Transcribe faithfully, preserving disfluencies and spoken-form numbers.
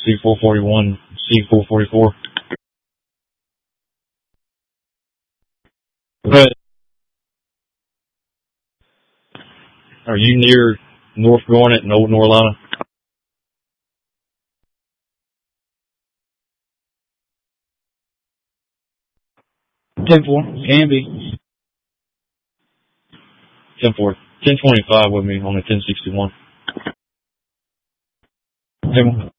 C four forty-one, C four forty-four. But are you near North Garnet in Old Norlina? ten four, can be. ten four. ten twenty-five with me on the ten sixty-one. ten